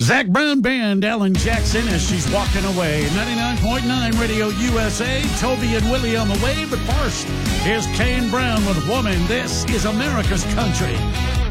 Zach Brown Band, Alan Jackson as she's walking away. 99.9 Radio USA, Toby and Willie on the way. But first, here's Kane Brown with Woman. This is America's Country.